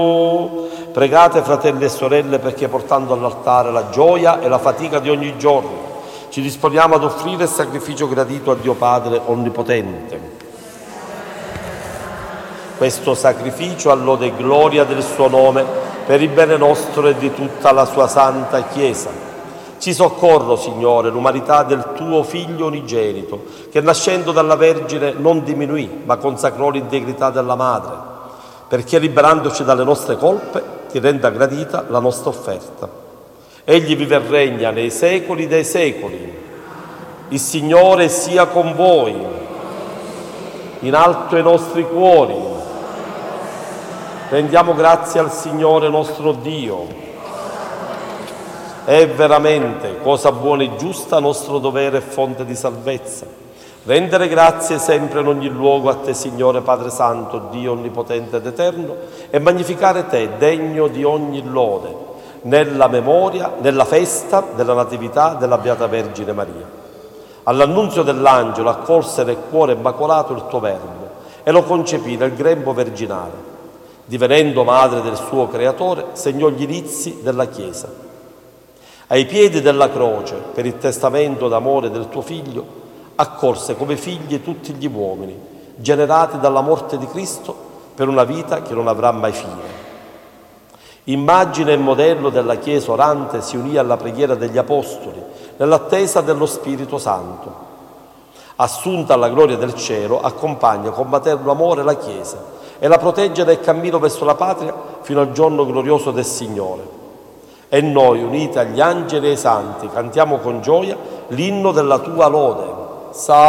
Pregate, fratelli e sorelle, perché portando all'altare la gioia e la fatica di ogni giorno ci disponiamo ad offrire il sacrificio gradito a Dio Padre Onnipotente. Questo sacrificio a lode e gloria del suo nome, per il bene nostro e di tutta la sua santa Chiesa. Ci soccorro, Signore, l'umanità del tuo Figlio unigenito, che nascendo dalla Vergine non diminuì, ma consacrò l'integrità della Madre, perché liberandoci dalle nostre colpe ti renda gradita la nostra offerta. Egli vive e regna nei secoli dei secoli. Il Signore sia con voi. In alto i nostri cuori. Rendiamo grazie al Signore nostro Dio. È veramente cosa buona e giusta, nostro dovere e fonte di salvezza. Rendere grazie sempre in ogni luogo a te, Signore Padre Santo, Dio Onnipotente ed Eterno, e magnificare te, degno di ogni lode, nella memoria, nella festa della Natività della Beata Vergine Maria. All'annunzio dell'angelo accolse nel cuore immacolato il tuo Verbo e lo concepì nel grembo virginale. Divenendo madre del suo Creatore, segnò gli inizi della Chiesa. Ai piedi della croce, per il testamento d'amore del tuo Figlio, accolse come figli tutti gli uomini, generati dalla morte di Cristo per una vita che non avrà mai fine. Immagine e modello della Chiesa orante, si unì alla preghiera degli Apostoli nell'attesa dello Spirito Santo. Assunta alla gloria del cielo, accompagna con materno amore la Chiesa e la protegge nel cammino verso la patria fino al giorno glorioso del Signore. E noi, uniti agli angeli e ai santi, cantiamo con gioia l'inno della tua lode.